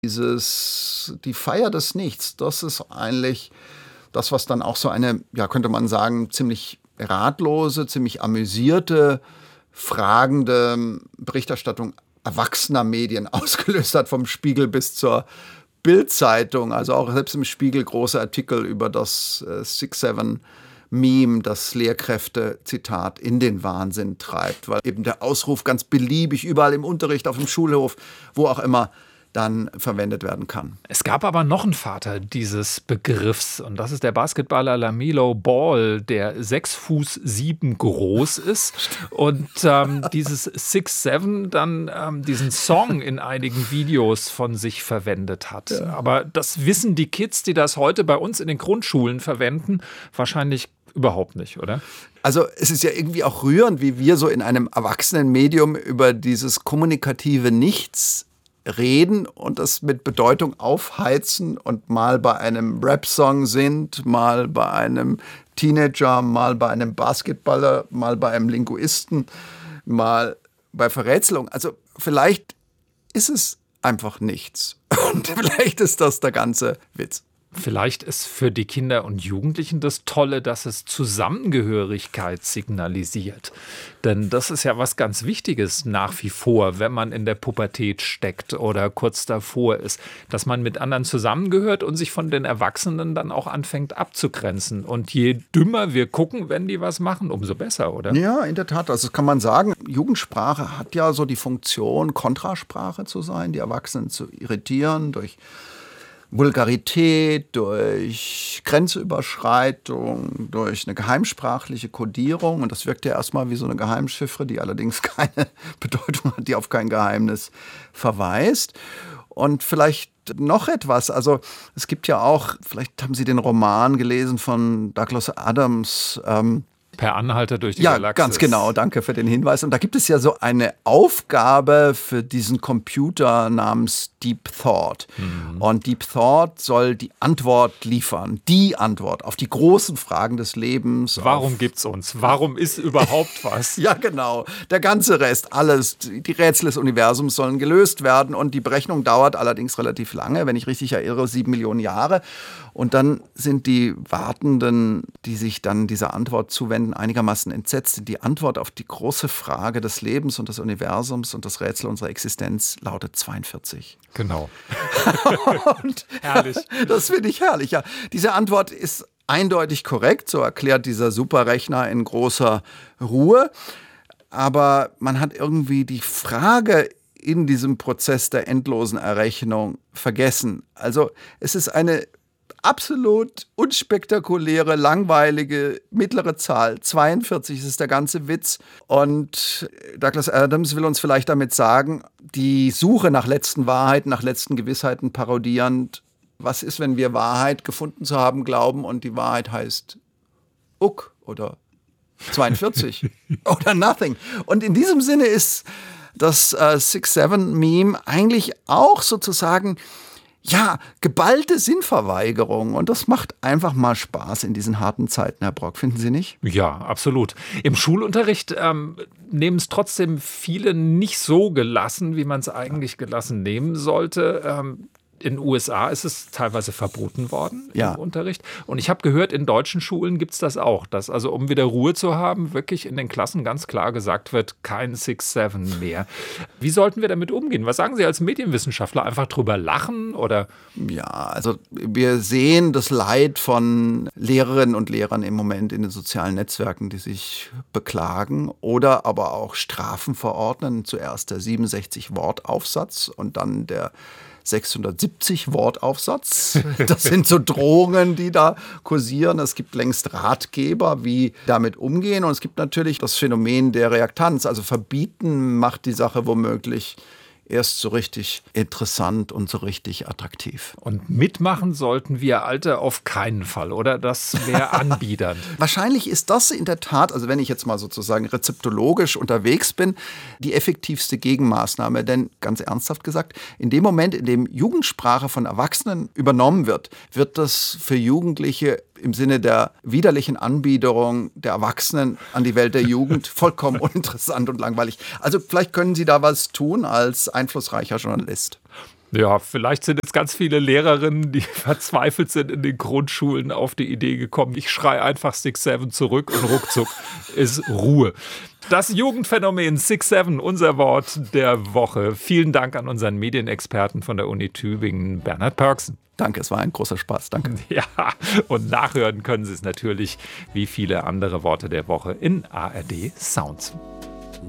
Die Feier des Nichts, das ist eigentlich das, was dann auch so eine, ja, könnte man sagen, ziemlich ratlose, ziemlich amüsierte, fragende Berichterstattung erwachsener Medien ausgelöst hat, vom Spiegel bis zur Bild-Zeitung. Also auch selbst im Spiegel große Artikel über das 6-7-Meme, das Lehrkräfte, Zitat, in den Wahnsinn treibt, weil eben der Ausruf ganz beliebig überall im Unterricht, auf dem Schulhof, wo auch immer, dann verwendet werden kann. Es gab aber noch einen Vater dieses Begriffs und das ist der Basketballer LaMelo Ball, der 6'7" groß ist und dieses 6'7" dann diesen Song in einigen Videos von sich verwendet hat. Ja. Aber das wissen die Kids, die das heute bei uns in den Grundschulen verwenden, wahrscheinlich überhaupt nicht, oder? Also es ist ja irgendwie auch rührend, wie wir so in einem Erwachsenenmedium über dieses kommunikative Nichts reden und das mit Bedeutung aufheizen und mal bei einem Rap-Song sind, mal bei einem Teenager, mal bei einem Basketballer, mal bei einem Linguisten, mal bei Verrätselung. Also vielleicht ist es einfach nichts und vielleicht ist das der ganze Witz. Vielleicht ist für die Kinder und Jugendlichen das Tolle, dass es Zusammengehörigkeit signalisiert. Denn das ist ja was ganz Wichtiges nach wie vor, wenn man in der Pubertät steckt oder kurz davor ist. Dass man mit anderen zusammengehört und sich von den Erwachsenen dann auch anfängt abzugrenzen. Und je dümmer wir gucken, wenn die was machen, umso besser, oder? Ja, in der Tat. Also das kann man sagen. Jugendsprache hat ja so die Funktion, Kontrasprache zu sein, die Erwachsenen zu irritieren durch Vulgarität, durch Grenzüberschreitung, durch eine geheimsprachliche Kodierung. Und das wirkt ja erstmal wie so eine Geheimchiffre, die allerdings keine Bedeutung hat, die auf kein Geheimnis verweist. Und vielleicht noch etwas, also es gibt ja auch, vielleicht haben Sie den Roman gelesen von Douglas Adams, Per Anhalter durch die Galaxis. Ja, ganz genau, danke für den Hinweis. Und da gibt es ja so eine Aufgabe für diesen Computer namens Deep Thought. Und Deep Thought soll die Antwort liefern, die Antwort auf die großen Fragen des Lebens. Warum gibt's uns? Warum ist überhaupt was? Ja, genau. Der ganze Rest, alles, die Rätsel des Universums sollen gelöst werden. Und die Berechnung dauert allerdings relativ lange, wenn ich richtig erinnere, 7 Millionen Jahre. Und dann sind die Wartenden, die sich dann dieser Antwort zuwenden, einigermaßen entsetzt. Die Antwort auf die große Frage des Lebens und des Universums und das Rätsel unserer Existenz lautet 42. Genau. Und herrlich. Das finde ich herrlich, ja. Diese Antwort ist eindeutig korrekt, so erklärt dieser Superrechner in großer Ruhe. Aber man hat irgendwie die Frage in diesem Prozess der endlosen Errechnung vergessen. Also es ist eine absolut unspektakuläre, langweilige, mittlere Zahl. 42 ist der ganze Witz. Und Douglas Adams will uns vielleicht damit sagen, die Suche nach letzten Wahrheiten, nach letzten Gewissheiten parodierend, was ist, wenn wir Wahrheit gefunden zu haben glauben und die Wahrheit heißt Uck oder 42 oder nothing. Und in diesem Sinne ist das 6-7-Meme eigentlich auch sozusagen ja, geballte Sinnverweigerung. Und das macht einfach mal Spaß in diesen harten Zeiten, Herr Brock. Finden Sie nicht? Ja, absolut. Im Schulunterricht nehmen es trotzdem viele nicht so gelassen, wie man es eigentlich gelassen nehmen sollte. In den USA ist es teilweise verboten worden im Unterricht. Und ich habe gehört, in deutschen Schulen gibt es das auch. Dass also, um wieder Ruhe zu haben, wirklich in den Klassen ganz klar gesagt wird, kein 6-7 mehr. Wie sollten wir damit umgehen? Was sagen Sie als Medienwissenschaftler? Einfach drüber lachen oder? Ja, also wir sehen das Leid von Lehrerinnen und Lehrern im Moment in den sozialen Netzwerken, die sich beklagen oder aber auch Strafen verordnen. Zuerst der 67-Wort-Aufsatz und dann der 670-Wortaufsatz. Das sind so Drohungen, die da kursieren. Es gibt längst Ratgeber, wie damit umgehen. Und es gibt natürlich das Phänomen der Reaktanz. Also verbieten macht die Sache womöglich erst so richtig interessant und so richtig attraktiv. Und mitmachen sollten wir Alte auf keinen Fall, oder? Das wäre anbiedernd. Wahrscheinlich ist das in der Tat, also wenn ich jetzt mal sozusagen rezeptologisch unterwegs bin, die effektivste Gegenmaßnahme. Denn ganz ernsthaft gesagt, in dem Moment, in dem Jugendsprache von Erwachsenen übernommen wird, wird das für Jugendliche im Sinne der widerlichen Anbiederung der Erwachsenen an die Welt der Jugend vollkommen uninteressant und langweilig. Also vielleicht können Sie da was tun als einflussreicher Journalist. Ja, vielleicht sind jetzt ganz viele Lehrerinnen, die verzweifelt sind in den Grundschulen, auf die Idee gekommen, ich schreie einfach 6-7 zurück und ruckzuck ist Ruhe. Das Jugendphänomen 6-7, unser Wort der Woche. Vielen Dank an unseren Medienexperten von der Uni Tübingen, Bernhard Pörksen. Danke, es war ein großer Spaß. Danke. Ja, und nachhören können Sie es natürlich wie viele andere Worte der Woche in ARD Sounds.